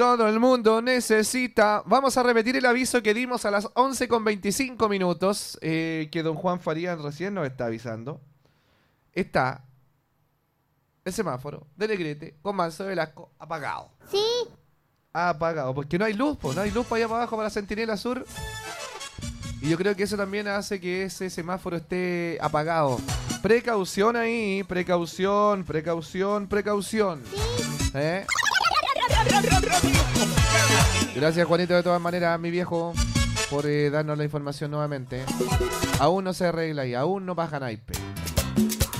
Todo el mundo necesita... Vamos a repetir el aviso que dimos a las 11:25, que don Juan Farías recién nos está avisando. Está el semáforo de Negrete con Manso Velasco apagado. Sí. Apagado, porque no hay luz, pues, no hay luz para allá para abajo, para la Centinela Sur. Y yo creo que eso también hace que ese semáforo esté apagado. Precaución ahí, precaución. Sí. Gracias, Juanito, de todas maneras, mi viejo, por darnos la información nuevamente. Aún no se arregla y aún no baja naipe.